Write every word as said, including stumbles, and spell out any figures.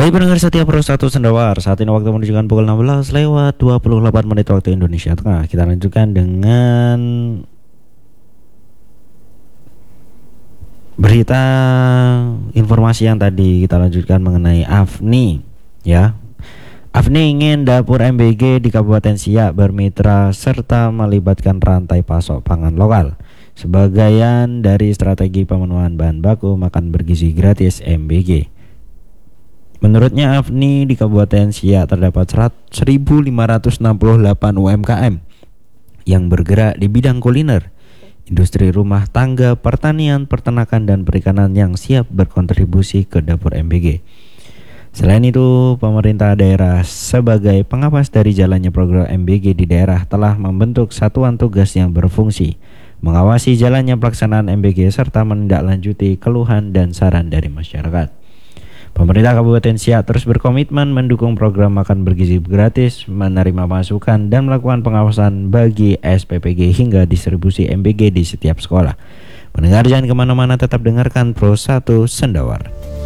Baik pendengar setia Pro satu Sendawar, saat ini waktu menunjukkan pukul enam belas lewat dua puluh delapan menit waktu Indonesia Tengah. Kita lanjutkan dengan berita informasi yang tadi kita lanjutkan mengenai Afni, ya. Afni ingin dapur M B G di Kabupaten Siak bermitra serta melibatkan rantai pasok pangan lokal. Sebagian dari strategi pemenuhan bahan baku makan bergizi gratis M B G. Menurutnya Afni di Kabupaten Siak terdapat seribu lima ratus enam puluh delapan U M K M yang bergerak di bidang kuliner, industri rumah tangga, pertanian, peternakan, dan perikanan yang siap berkontribusi ke dapur M B G. Selain itu, pemerintah daerah sebagai pengawas dari jalannya program M B G di daerah telah membentuk satuan tugas yang berfungsi mengawasi jalannya pelaksanaan M B G serta menindaklanjuti keluhan dan saran dari masyarakat. Pemerintah Kabupaten Siak terus berkomitmen mendukung program makan bergizi gratis, menerima masukan, dan melakukan pengawasan bagi S P P G hingga distribusi M B G di setiap sekolah. Pendengar jangan kemana-mana, tetap dengarkan Pro satu Sendawar.